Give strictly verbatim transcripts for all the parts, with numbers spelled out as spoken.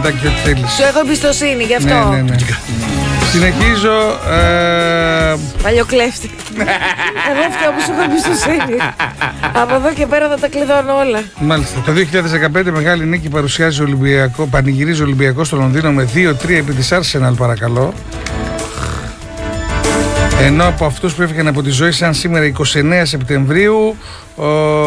μετά και ό,τι θέλεις. Σου έχω εμπιστοσύνη γι' αυτό. Ναι, ναι, ναι. Συνεχίζω. Ε... Παλιοκλέφτη. Εγώ φταίω που σου έχω εμπιστοσύνη. Από εδώ και πέρα θα τα κλειδώνω όλα. Μάλιστα. Το δύο χιλιάδες δεκαπέντε μεγάλη νίκη παρουσιάζει Ολυμπιακό, πανηγυρίζει Ολυμπιακό στο Λονδίνο με δύο τρία επί της Arsenal, παρακαλώ. Ενώ από αυτούς που έφυγαν από τη ζωή σαν σήμερα εικοστή ενάτη Σεπτεμβρίου ο...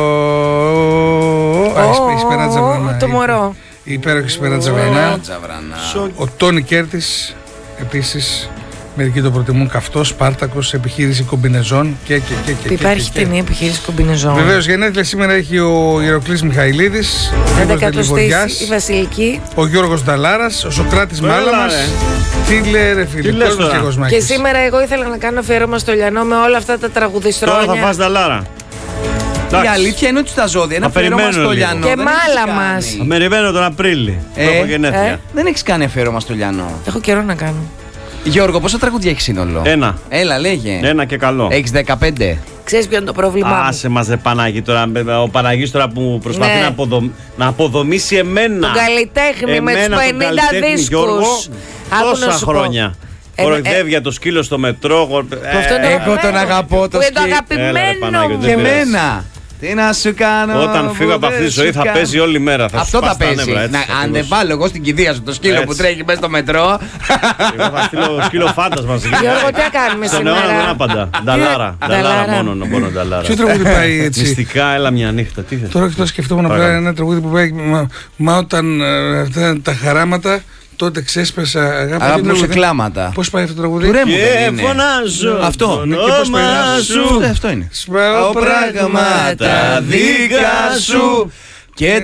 η Σπεράντζα Βρανά. Το μωρό. Η υπέροχη Σπεράντζα Βρανά. Ο Τόνι Κέρτις επίσης. Μερικοί το προτιμούν καυτό, Σπάρτακος, επιχείρηση κομπινεζών και και και και. Υπάρχει ταινία επιχείρηση κομπινεζών. Βεβαίως, γενέθλια σήμερα έχει ο Ηρακλής Μιχαηλίδης, η Βασιλική, ο Γιώργος Νταλάρας, ο Σοκράτης Μάλαμας. Τι λέει ρε φίλε, κόσμος και Κοσμάκης. Και σήμερα εγώ ήθελα να κάνω αφιέρωμα στο Λιανό με όλα αυτά τα τραγουδιστρόνια. Τώρα θα φας Νταλάρα. Η αλήθεια είναι ότι στα ζώδια είναι αφιέρωμα στο Λιανό. Και Μάλαμας. Περιμένω τον Απρίλη. Ε, δεν έχεις κάνει αφιέρωμα στο Λιανό. Έχω καιρό να κάνω. Γιώργο, πόσα τραγουδιά έχει σύνολο? Ένα. Έλα, λέγε. Ένα και καλό. Έχεις δεκαπέντε. Ξέρεις ποιο είναι το πρόβλημά μου? Άσε μας ρε Παναγί τώρα. Ο Παναγής τώρα που προσπαθεί Ναι. να, αποδομ... να αποδομήσει εμένα. Τον καλλιτέχνη με τους πενήντα δίσκους. Γιώργο, τόσα χρόνια. Ε, Κοροϊδεύει ε, για το σκύλο στο μετρό. Αυτό Ε, Εγώ τον αγαπώ το Που είναι το σκύλο. αγαπημένο Έλα, ρε Πανάγιο, μου. δεν Και πειράζει. εμένα. Τι να σου κάνω. Όταν φύγω από αυτή τη ζωή θα παίζει όλη μέρα. Θα Αυτό σου θα σπάς τα παίζει. νεύρα, έτσι, Να, θα αν δεν τελειώσει. βάλω εγώ στην κηδεία σου το σκύλο Έτσι. που τρέχει μέσα στο μετρό. Εγώ θα στείλω σκύλο φάντασμα. Γιώργο, τι θα κάνουμε Στον αιώνα δεν σήμερα? απαντά. Νταλάρα. Νταλάρα Νταλάρα. μόνο. μόνο νταλάρα. Ποιο τραγούδι πάει έτσι? Μυστικά, έλα μια νύχτα. Τι θες? Τώρα το σκεφτόμουν απλά Παρακαλώ. ένα τραγούδι που πάει. Μα, μα όταν ε, αυτά είναι τα χαράματα, τότε ξέσπασα αγάπη. Αγάπη μου σε κλάματα. Πώς πάει αυτό το τραγούδι? Του Ρέμου Και δεν είναι. φωνάζω Αυτό. το Ναι, και πώς πάει? όνομα σου. Αυτό είναι. Σπάω πράγματα δικά σου και